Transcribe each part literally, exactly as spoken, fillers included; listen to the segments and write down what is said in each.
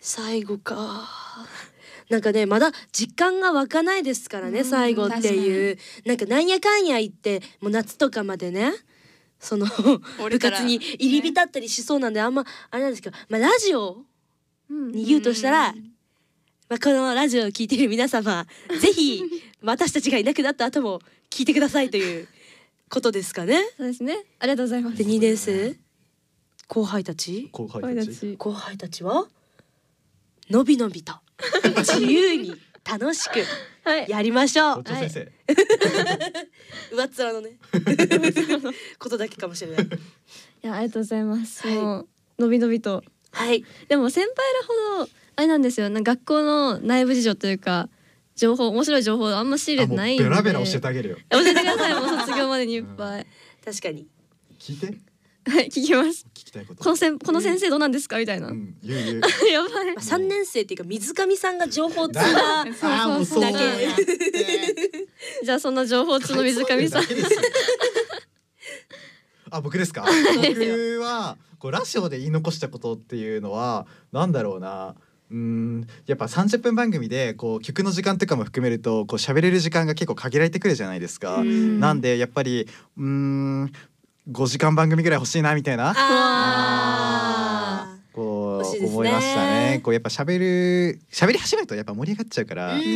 最後か。なんかねまだ時間が湧かないですからね、最後っていうなんかなんやかんや言ってもう夏とかまでねその部活に入り浸ったりしそうなんであんまあれなんですけど、まあラジオに言うとしたら、まあ、このラジオを聞いている皆様ぜひ私たちがいなくなった後も聞いてくださいということですかね。 そうですね、ありがとうございます。 でにねん生後輩たち後輩たち後輩たちはのびのびと自由に楽しくやりましょう。 校長先生、はい、 上っ面のねことだけかもしれない。いやありがとうございます。はい、もうのびのびと。 はい。 でも先輩らほどあれなんですよ。なんか学校の内部事情というか情報面白い情報あんま仕入れてないんで。 ベラベラ教えてあげるよ。 教えてください。もう卒業までにいっぱい。うん、 確かに。 聞いて。 はい、聞きます。 聞きたいこと。 このせんこの先生どうなんですかみたいな。 うん、言う言うやばい。 さんねん生っていうか水上さんが情報通だだけ。 じゃあそんな情報通の水上さん。 あ、僕ですか。僕はこうラジオで言い残したことっていうのはなんだろうな。うーんやっぱさんじゅっぷん番組でこう曲の時間とかも含めるとこう喋れる時間が結構限られてくるじゃないですか。なんでやっぱりうーんごじかん番組ぐらい欲しいなみたいなあこう、ね、思いましたね。こうやっぱ喋る喋り始めるとやっぱ盛り上がっちゃうから、うん、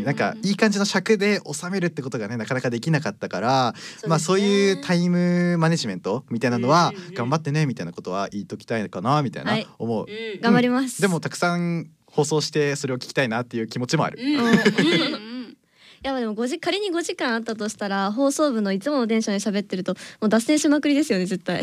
なんかいい感じの尺で収めるってことがねなかなかできなかったから、そう、まあそういうタイムマネジメントみたいなのは頑張ってねみたいなことは言っときたいかなみたいな思う、はい、 うん、頑張ります。 でもたくさん放送してそれを聞きたいなっていう気持ちもある。 いやでもごじ仮にごじかんあったとしたら放送部のいつもの電車で喋ってるともう脱線しまくりですよね絶対。うん、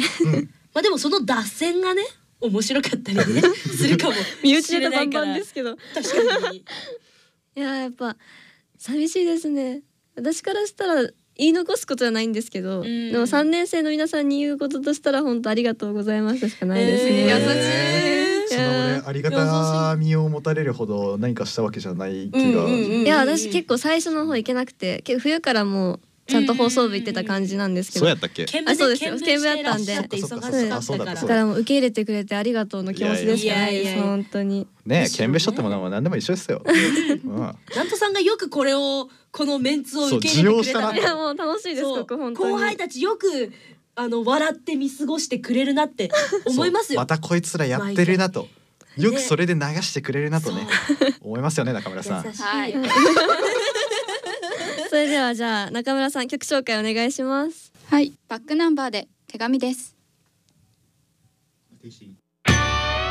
まあでもその脱線がね面白かったりねするかも身内ネタバンバンですけど。 確かに。いややっぱ寂しいですね。私からしたら言い残すことはないんですけど、でもさんねん生の皆さんに言うこととしたら本当ありがとうございますしかないですね。 えー、優しい。 そんな俺ありがたみを持たれるほど何かしたわけじゃない気が。 いや私結構最初の方行けなくて結構冬からもうちゃんと放送部行ってた感じなんですけど。 そうやったっけ？ あ、そうですよ。見舞だったんで。だからもう受け入れてくれてありがとうの気持ちですしかないです。本当に。 ねえ、見舞しとっても何でも一緒ですよ。 なんとさんがよくこれをこのメンツを受け入れてくれた。 いやもう楽しいです。ここ本当に。 後輩たちよくあの笑って見過ごしてくれるなって思いますよ。 またこいつらやってるなと。よくそれで流してくれるなとね思いますよね中村さん。 はい。 それではじゃあ中村さん曲紹介お願いします。 はい、バックナンバーで手紙です。